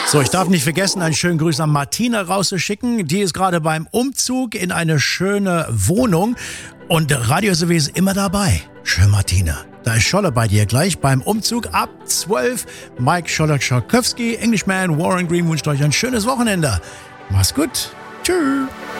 So, ich darf nicht vergessen, einen schönen Gruß an Martina rauszuschicken. Die ist gerade beim Umzug in eine schöne Wohnung und Radio SW ist immer dabei. Schön, Martina. Da ist Scholle bei dir gleich beim Umzug ab 12. Mike Scholler-Czarkowski, Englishman, Warren Green wünscht euch ein schönes Wochenende. Mach's gut. Tschüss.